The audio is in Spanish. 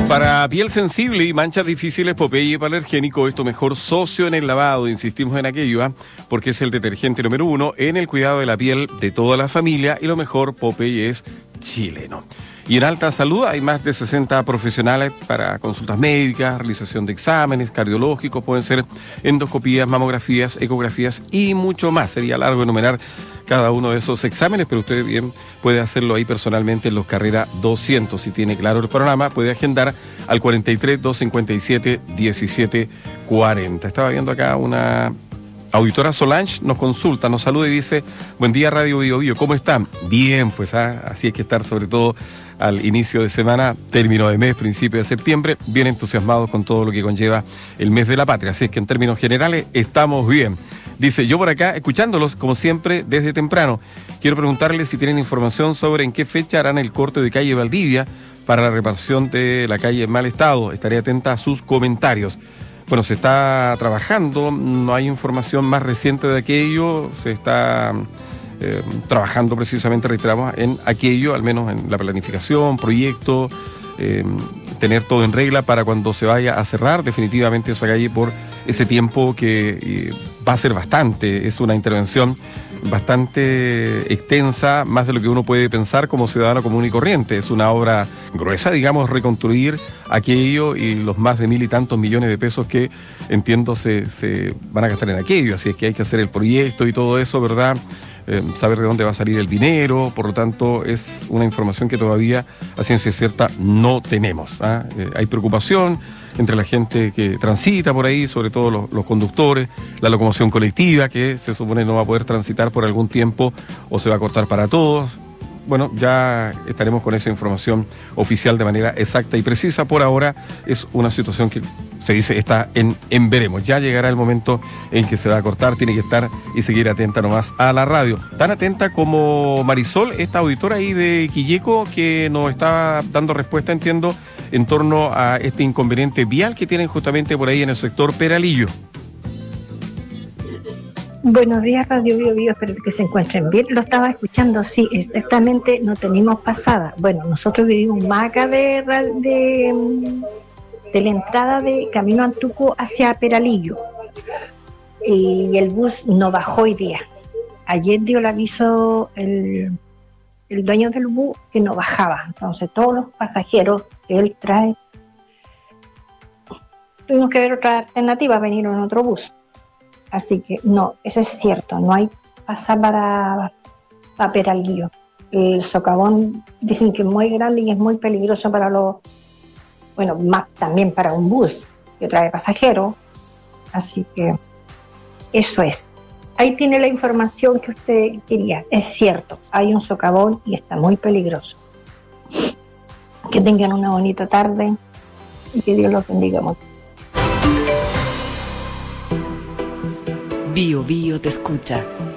Para piel sensible y manchas difíciles, Popeye Hipoalergénico es tu mejor socio en el lavado, insistimos en aquello, porque es el detergente número 1 en el cuidado de la piel de toda la familia y lo mejor, Popeye es chileno. Y en Alta Salud hay más de 60 profesionales para consultas médicas, realización de exámenes cardiológicos, pueden ser endoscopías, mamografías, ecografías y mucho más. Sería largo enumerar cada uno de esos exámenes, pero usted bien puede hacerlo ahí personalmente en los Carrera 200. Si tiene claro el programa, puede agendar al 43 257 1740. Estaba viendo acá una auditora, Solange, nos consulta, nos saluda y dice: buen día, Radio Bio Bio, ¿cómo están? Bien, pues así hay que estar, sobre todo al inicio de semana, término de mes, principio de septiembre, bien entusiasmados con todo lo que conlleva el mes de la patria. Así es que en términos generales estamos bien. Dice: yo por acá, escuchándolos, como siempre, desde temprano. Quiero preguntarles si tienen información sobre en qué fecha harán el corte de calle Valdivia para la reparación de la calle en mal estado. Estaré atenta a sus comentarios. Bueno, se está trabajando, no hay información más reciente de aquello, se está trabajando precisamente, reiteramos, en aquello, al menos en la planificación, proyecto, tener todo en regla para cuando se vaya a cerrar definitivamente esa calle por ese tiempo que va a ser bastante. Es una intervención bastante extensa, más de lo que uno puede pensar como ciudadano común y corriente. Es una obra gruesa, digamos, reconstruir aquello y los más de 1.000 y tantos millones de pesos que entiendo se van a gastar en aquello. Así es que hay que hacer el proyecto y todo eso, ¿verdad? Saber de dónde va a salir el dinero, por lo tanto es una información que todavía a ciencia cierta no tenemos. Hay preocupación entre la gente que transita por ahí, sobre todo los conductores, la locomoción colectiva que se supone no va a poder transitar por algún tiempo o se va a cortar para todos. Bueno, ya estaremos con esa información oficial de manera exacta y precisa. Por ahora es una situación que se dice está en veremos. Ya llegará el momento en que se va a cortar, tiene que estar y seguir atenta nomás a la radio. Tan atenta como Marisol, esta auditora ahí de Quilleco, que nos está dando respuesta, entiendo, en torno a este inconveniente vial que tienen justamente por ahí en el sector Peralillo. Buenos días, Radio Bio Bio, espero que se encuentren bien. Lo estaba escuchando, sí, exactamente, no tenemos pasada. Bueno, nosotros vivimos más acá de la entrada de Camino Antuco hacia Peralillo. Y el bus no bajó hoy día. Ayer dio el aviso el dueño del bus que no bajaba. Entonces todos los pasajeros que él trae, tuvimos que ver otra alternativa, venir en otro bus. Así que no, eso es cierto, no hay pasar para Peralillo. El socavón dicen que es muy grande y es muy peligroso para más también para un bus que trae pasajeros. Así que eso es. Ahí tiene la información que usted quería. Es cierto, hay un socavón y está muy peligroso. Que tengan una bonita tarde y que Dios los bendiga mucho. Bio Bio te escucha.